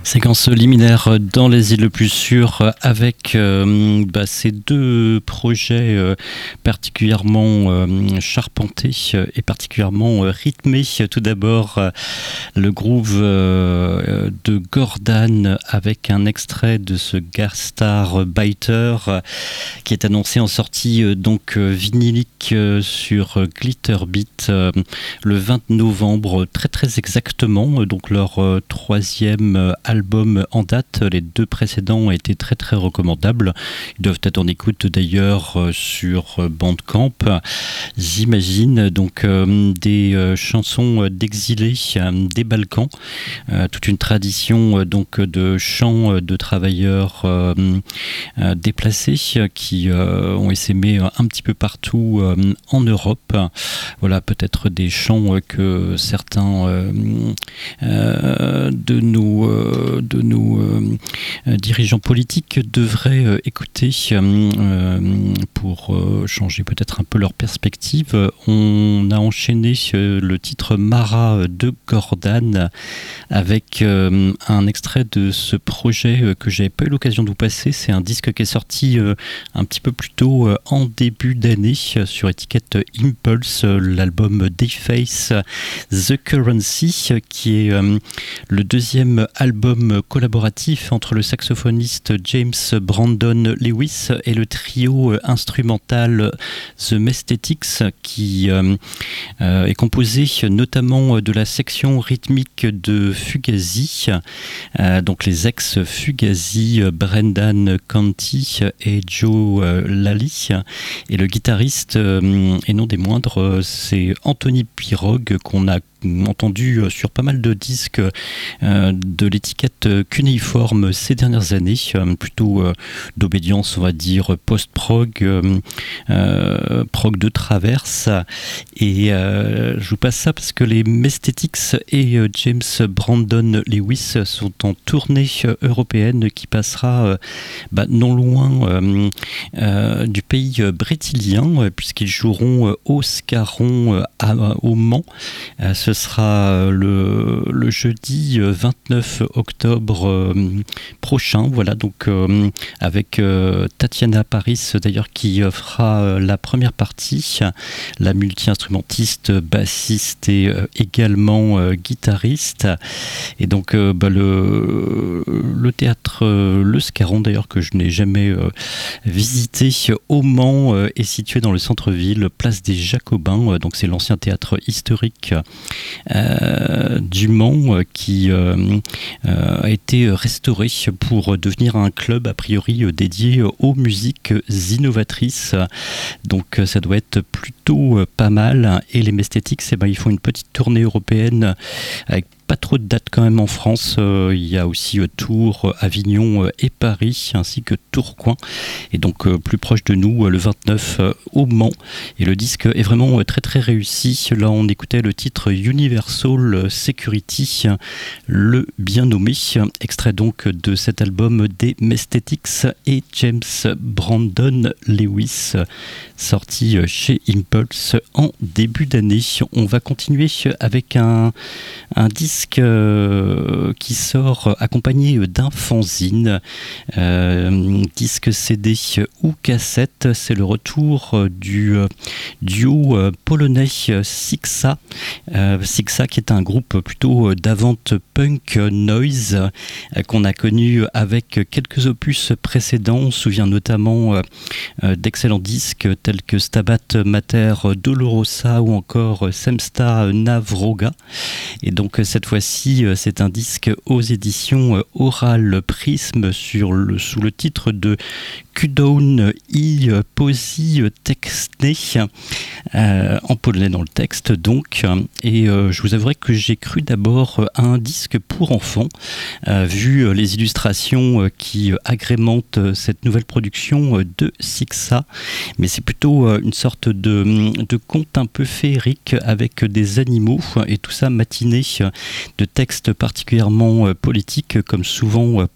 Séquence liminaire dans les îles le plus sûres avec ces deux projets particulièrement charpentés et particulièrement rythmés. Tout d'abord, le groove de Gordon avec un extrait de ce Garstar Biter qui est annoncé en sortie vinylique sur Glitterbeat le 20 novembre, très exactement, donc leur troisième album en date. Les deux précédents ont été très recommandables. Ils doivent être en écoute d'ailleurs sur Bandcamp, j'imagine. Donc des chansons d'exilés des Balkans, toute une tradition de chants de travailleurs déplacés qui ont essaimé un petit peu partout en Europe. Voilà, peut-être des chants que certains de nos dirigeants politiques devraient écouter pour changer peut-être un peu leur perspective. On a enchaîné le titre Mara de Gordon avec un extrait de ce projet que j'avais pas eu l'occasion de vous passer. C'est un disque qui est sorti un petit peu plus tôt en début d'année sur étiquette Impulse, l'album Deface The Currency, qui est le deuxième album collaboratif entre le saxophoniste James Brandon Lewis et le trio instrumental The Mesthetics, qui est composé notamment de la section rythmique de Fugazi, donc les ex-Fugazi Brendan Canty et Joe Lally, et le guitariste, et non des moindres, c'est Anthony Pirog, qu'on a entendu sur pas mal de disques de l'étiquette cunéiforme ces dernières années, plutôt d'obédience, on va dire, post-prog, prog de traverse. Et je vous passe ça parce que les Mesthetics et James Brandon Lewis sont en tournée européenne qui passera non loin du pays brétilien, puisqu'ils joueront au Scarron au Mans. Ce sera le jeudi 29 octobre prochain. Voilà, donc avec Tatiana Paris d'ailleurs qui fera la première partie, la multi-instrumentiste, bassiste et également guitariste. Et donc le théâtre Le Scarron, d'ailleurs, que je n'ai jamais visité au Mans, est situé dans le centre-ville, place des Jacobins. Donc c'est l'ancien théâtre historique du Mans qui a été restauré pour devenir un club a priori dédié aux musiques innovatrices. Donc ça doit être plutôt pas mal. Et les Mesthetics, ils font une petite tournée européenne avec pas trop de dates quand même en France. Il y a aussi Tours, Avignon et Paris, ainsi que Tourcoing. Et donc plus proche de nous, le 29 au Mans. Et le disque est vraiment très réussi. Là, on écoutait le titre Universal Security, le bien nommé. Extrait donc de cet album des Mesthetics et James Brandon Lewis, sorti chez Impulse en début d'année. On va continuer avec un disque qui sort accompagné d'un fanzine, disque CD ou cassette. C'est le retour du duo polonais Sixa. Sixa, qui est un groupe plutôt d'avant-punk noise qu'on a connu avec quelques opus précédents. On se souvient notamment d'excellents disques tels que Stabat Mater Dolorosa ou encore Semsta Navroga. Et donc cette fois-ci, c'est un disque aux éditions Oral Prism sous le titre de Kudown I Posi Tekstne, en polonais dans le texte donc. Et je vous avouerai que j'ai cru d'abord à un disque pour enfants, vu les illustrations qui agrémentent cette nouvelle production de Sixa. Mais c'est plutôt une sorte de conte un peu féerique avec des animaux et tout ça matiné de textes particulièrement politiques, comme souvent